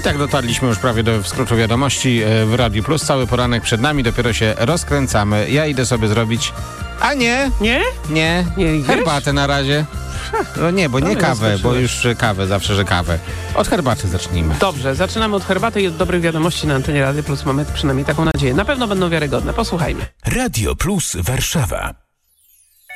tak dotarliśmy już prawie do skrótu wiadomości w Radiu Plus. Cały poranek przed nami, dopiero się rozkręcamy. Ja idę sobie zrobić... A nie! Nie? Nie. Nie idziesz? Herbatę na razie. No nie, bo nie kawę, bo już kawę, zawsze, że kawę. Od herbaty zacznijmy. Dobrze, zaczynamy od herbaty i od dobrych wiadomości na antenie Radio Plus. Mamy przynajmniej taką nadzieję. Na pewno będą wiarygodne. Posłuchajmy. Radio Plus Warszawa.